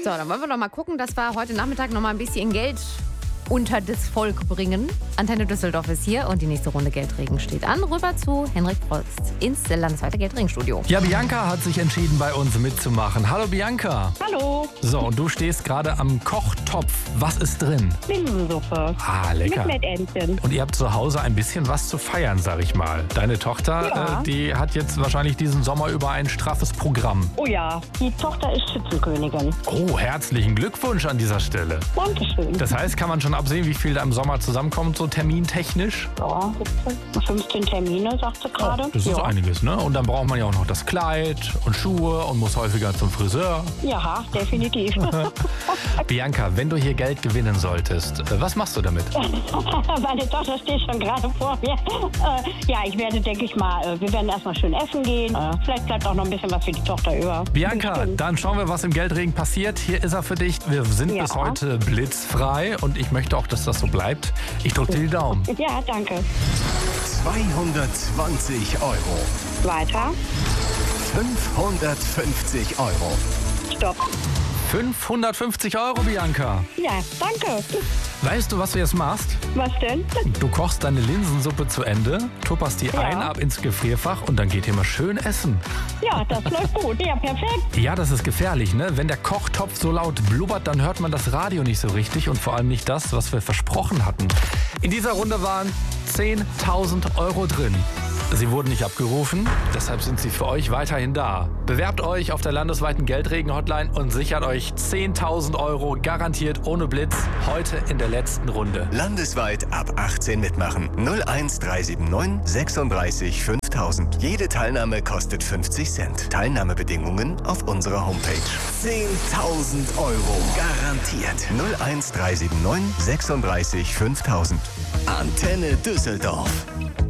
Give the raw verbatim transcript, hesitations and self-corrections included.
So, dann wollen wir doch mal gucken, dass wir heute Nachmittag noch mal ein bisschen Geld unter das Volk bringen. Antenne Düsseldorf ist hier und die nächste Runde Geldregen steht an. Rüber zu Henrik Prost ins landesweite Geldregenstudio. Ja, Bianca hat sich entschieden, bei uns mitzumachen. Hallo Bianca. Hallo. So, und du stehst gerade am Kochtopf. Was ist drin? Linsensuppe. Ah, lecker. Mit Mettentchen. Und ihr habt zu Hause ein bisschen was zu feiern, sag ich mal. Deine Tochter, Ja. äh, die hat jetzt wahrscheinlich diesen Sommer über ein straffes Programm. Oh ja, die Tochter ist Schützenkönigin. Oh, herzlichen Glückwunsch an dieser Stelle. Dankeschön. Das heißt, kann man schon absehen, wie viel da im Sommer zusammenkommt, so termintechnisch? Ja, fünfzehn Termine, sagt sie gerade. Das ist ja. einiges, ne? Und dann braucht man ja auch noch das Kleid und Schuhe und muss häufiger zum Friseur. Ja, definitiv. Bianca, wenn du hier Geld gewinnen solltest, äh, was machst du damit? Meine Tochter steht schon gerade vor mir. Äh, ja, ich werde, denke ich mal, äh, wir werden erstmal schön essen gehen. Äh, vielleicht bleibt auch noch ein bisschen was für die Tochter über. Bianca, Bestimmt. dann schauen wir, was im Geldregen passiert. Hier ist er für dich. Wir sind Ja. bis heute blitzfrei und ich möchte auch, dass das so bleibt. Ich drücke dir die Daumen. Ja, danke. zweihundertzwanzig Euro. Weiter. fünfhundertfünfzig Euro. Stopp. fünfhundertfünfzig Euro, Bianca. Ja, danke. Weißt du, was du jetzt machst? Was denn? Du kochst deine Linsensuppe zu Ende, tupperst die Ja. ein, ab ins Gefrierfach und dann geht ihr mal schön essen. Ja, das läuft gut. Ja, perfekt. Ja, das ist gefährlich, ne? Wenn der Kochtopf so laut blubbert, dann hört man das Radio nicht so richtig und vor allem nicht das, was wir versprochen hatten. In dieser Runde waren zehntausend Euro drin. Sie wurden nicht abgerufen, deshalb sind sie für euch weiterhin da. Bewerbt euch auf der landesweiten Geldregen-Hotline und sichert euch zehntausend Euro garantiert ohne Blitz heute in der letzten Runde. Landesweit ab achtzehn mitmachen. null eins drei sieben neun sechsunddreißig fünftausend. Jede Teilnahme kostet fünfzig Cent. Teilnahmebedingungen auf unserer Homepage. zehntausend Euro garantiert. null eins drei sieben neun sechsunddreißig fünftausend. Antenne Düsseldorf.